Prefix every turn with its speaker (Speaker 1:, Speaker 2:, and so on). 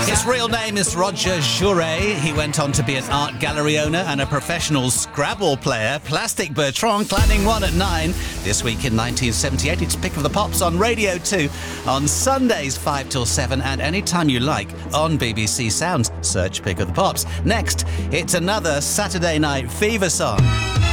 Speaker 1: His real name is Roger Jouret. He went on to be an art gallery owner and a professional Scrabble player. Plastic Bertrand, climbing 1 at 9. This week in 1978, it's Pick of the Pops on Radio 2. On Sundays, 5 till 7, and anytime you like on BBC Sounds. Search Pick of the Pops. Next, it's another Saturday Night Fever song.